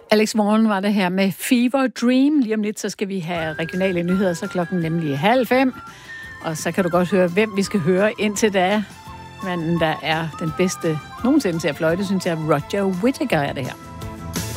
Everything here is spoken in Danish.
Alex Warren var det her med Fever Dream. Lige om lidt, så skal vi have regionale nyheder, så klokken nemlig 4:30. Og så kan du godt høre, hvem vi skal høre indtil da. Men der er den bedste nogensinde til at fløjte, synes jeg, Roger Whittaker er det her.